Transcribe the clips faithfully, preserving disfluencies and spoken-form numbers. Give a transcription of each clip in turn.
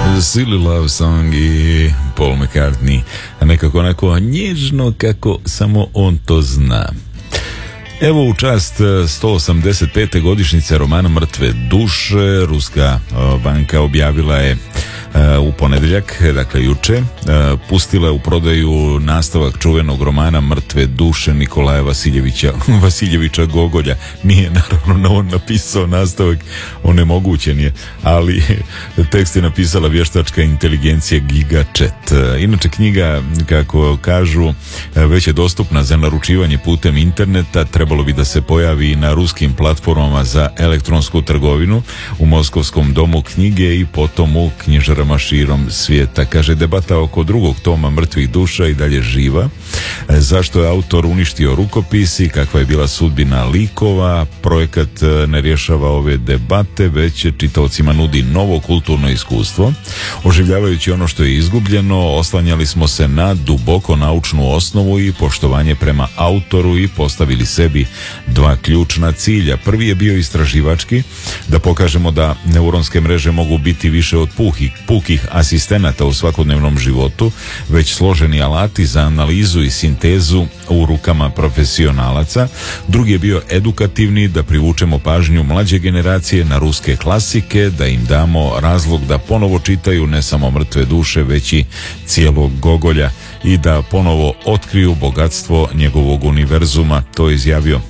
Silly Love Song i Paul McCartney, nekako onako nježno kako samo on to zna. Evo u čast sto osamdeset pete godišnjice romana Mrtve duše, Ruska banka objavila je u ponedjeljak, dakle juče, pustila je u prodaju nastavak čuvenog romana Mrtve duše Nikolaja Vasiljevića, Vasiljevića Gogolja. Nije naravno on napisao nastavak, onemogućen je, ali tekst je napisala vještačka inteligencija GigaChat. Inače knjiga, kako kažu, već je dostupna za naručivanje putem interneta, trebalo bi da se pojavi na ruskim platformama za elektronsku trgovinu, u Moskovskom domu knjige i potom u knjižarama širom svijeta. Kaže, debata oko drugog toma Mrtvih duša i dalje živa. Zašto je autor uništio rukopisi, kakva je bila sudbina likova, projekat ne rješava ove debate, već čitaocima nudi novo kulturno iskustvo. Oživljavajući ono što je izgubljeno, oslanjali smo se na duboko naučnu osnovu i poštovanje prema autoru i postavili sebi dva ključna cilja. Prvi je bio istraživački, da pokažemo da neuronske mreže mogu biti više od puhih, pukih asistenata u svakodnevnom životu, već složeni alati za analizu i sintezu u rukama profesionalaca. Drugi je bio edukativni, da privučemo pažnju mlađe generacije na ruske klasike, da im damo razlog da ponovo čitaju ne samo Mrtve duše, već i cijelog Gogolja i da ponovo otkriju bogatstvo njegovog univerzuma. To je izjavio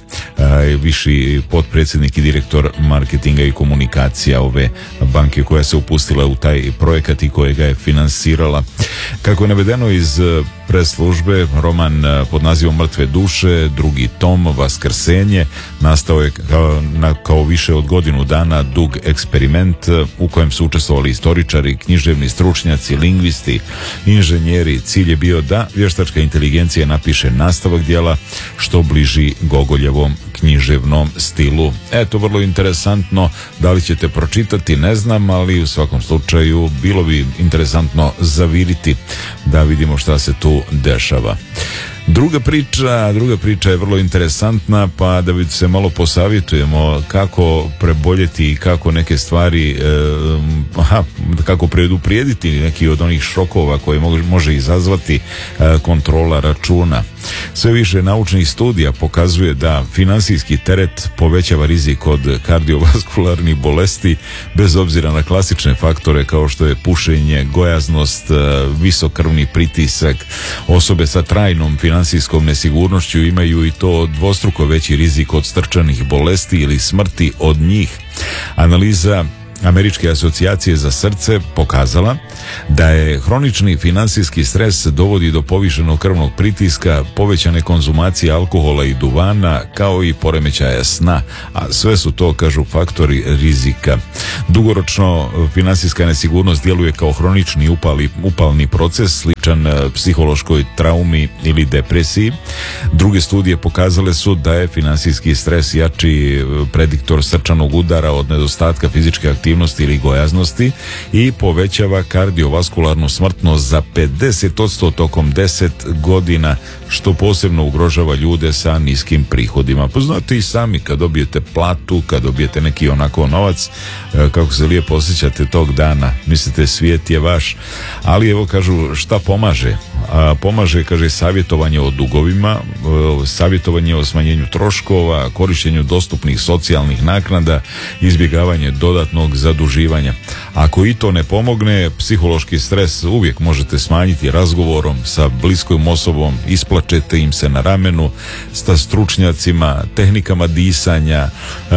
viši potpredsjednik i direktor marketinga i komunikacija ove banke koja se upustila u taj projekat i koja ga je finansirala. Kako je navedeno iz pres službe, roman pod nazivom Mrtve duše, drugi tom, Vaskrsenje, nastao je kao, na, kao više od godinu dana dug eksperiment u kojem su učestvovali istoričari, književni stručnjaci, lingvisti, inženjeri. Cilj je bio da vještačka inteligencija napiše nastavak djela što bliži Gogoljevom književnom stilu. Eto, vrlo interesantno. Da li ćete pročitati, ne znam, ali u svakom slučaju bilo bi interesantno zaviriti da vidimo šta se tu dešava. Druga priča, druga priča je vrlo interesantna, pa da se malo posavjetujemo kako preboljeti i kako neke stvari, e, aha, kako preduprijediti neki od onih šokova koje može izazvati e, kontrola računa. Sve više naučnih studija pokazuje da financijski teret povećava rizik od kardiovaskularnih bolesti bez obzira na klasične faktore kao što je pušenje, gojaznost, visok krvni pritisak. Osobe sa trajnom financijskom nesigurnošću imaju i to dvostruko veći rizik od srčanih bolesti ili smrti od njih. Analiza Američke asocijacije za srce pokazala da je hronični financijski stres dovodi do povišenog krvnog pritiska, povećane konzumacije alkohola i duvana, kao i poremećaja sna, a sve su to, kažu, faktori rizika. Dugoročno financijska nesigurnost djeluje kao hronični upali, upalni proces, sličan psihološkoj traumi ili depresiji. Druge studije pokazale su da je financijski stres jači prediktor srčanog udara od nedostatka fizičke aktivnosti ili gojaznosti i povećava kardiovaskularnu smrtnost za pedeset posto tokom deset godina, što posebno ugrožava ljude sa niskim prihodima. Poznate i sami, kad dobijete platu, kad dobijete neki onako novac, kako se lijepo osjećate tog dana, mislite svijet je vaš. Ali evo, kažu, šta pomaže? A, pomaže, kaže, savjetovanje o dugovima, savjetovanje o smanjenju troškova, korištenju dostupnih socijalnih naknada, izbjegavanje dodatnog zaduživanja. Ako i to ne pomogne, psihološki stres uvijek možete smanjiti razgovorom sa bliskom osobom, isplačete im se na ramenu, sa stručnjacima, tehnikama disanja,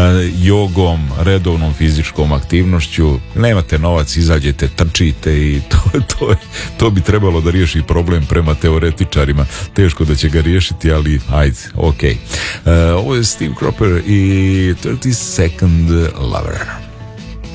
jogom, redovnom fizičkom aktivnošću. Nemate novac, izađete, trčite i to, to, to bi trebalo da riješi problem prema teoretičarima. Teško da će ga riješiti, ali ajde, ok. Uh, ovo je Steve Cropper i thirty second Lover.